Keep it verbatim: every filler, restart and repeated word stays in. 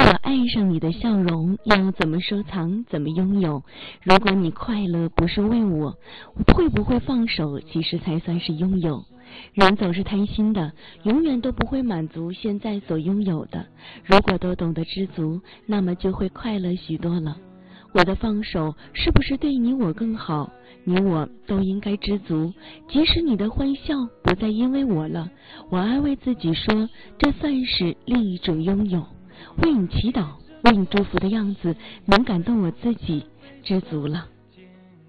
我爱上你的笑容，要怎么收藏，怎么拥有？如果你快乐不是为我，会不会放手，其实才算是拥有。人总是贪心的，永远都不会满足现在所拥有的。如果都懂得知足，那么就会快乐许多了。我的放手是不是对你我更好？你我都应该知足。即使你的欢笑不再因为我了，我安慰自己说，这算是另一种拥有。为你祈祷，为你祝福的样子能感动我自己，知足了。